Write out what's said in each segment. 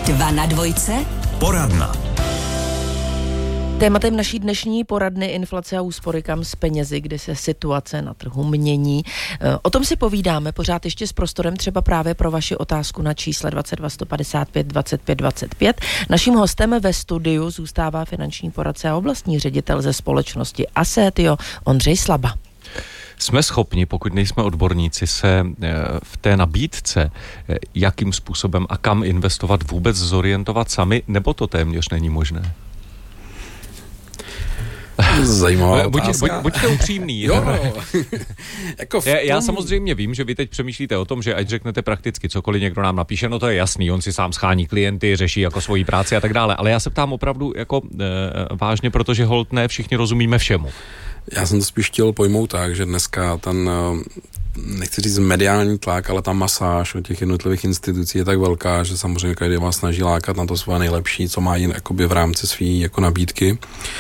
2 na 2. Poradna. Tématem naší dnešní poradny inflace a úspory, kam s penězi, kde se situace na trhu mění. O tom si povídáme pořád ještě s prostorem třeba právě pro vaši otázku na čísle 22 155 25 25. Naším hostem ve studiu zůstává finanční poradce a oblastní ředitel ze společnosti Assetio Ondřej Slaba. Jsme schopni, pokud nejsme odborníci, se v té nabídce, jakým způsobem a kam investovat, vůbec zorientovat sami, nebo to téměř není možné? Zajímavá Buďte upřímný. Jo. Jako Já samozřejmě vím, že vy teď přemýšlíte o tom, že ať řeknete prakticky cokoliv někdo nám napíše, no to je jasný, on si sám schání klienty, řeší jako svoji práci a tak dále, ale já se ptám opravdu jako vážně, protože holt ne všichni rozumíme všemu. Já jsem to spíš chtěl pojmout tak, že dneska ten, nechci říct mediální tlak, ale ta masáž od těch jednotlivých institucí je tak velká, že samozřejmě každý vás snaží lákat na to své nejlepší, co má jen jakoby v rámci svý jako nabídky.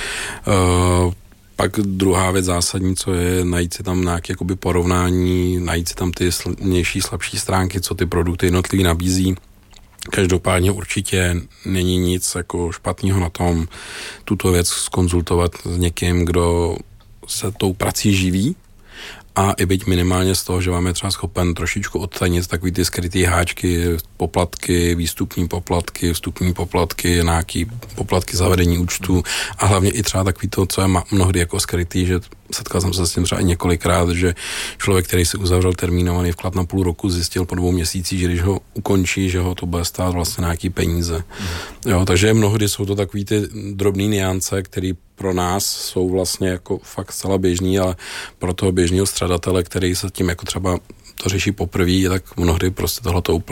Pak druhá věc zásadní, co je najít si tam nějaké jakoby porovnání, najít si tam ty silnější, slabší stránky, co ty produkty jednotlivý nabízí. Každopádně určitě není nic jako špatného na tom tuto věc zkonzultovat s někým, kdo se tou prací živí, a i byť minimálně z toho, že vám je třeba schopen trošičku odtajnit takový ty skrytý háčky, poplatky, výstupní poplatky, vstupní poplatky, nějaký poplatky za vedení účtu a hlavně i třeba takový to, co je mnohdy jako skrytý, že setkal jsem se s tím třeba i několikrát, že člověk, který si uzavřel termínovaný vklad na půl roku, zjistil po 2 měsících, že když ho ukončí, že ho to bude stát vlastně nějaký peníze. Jo, takže mnohdy jsou to takový ty drobný niance, který pro nás jsou vlastně jako fakt zcela běžný, ale pro toho běžného střadatele, který se tím jako třeba to řeší poprvé, tak mnohdy prostě tohle to úplně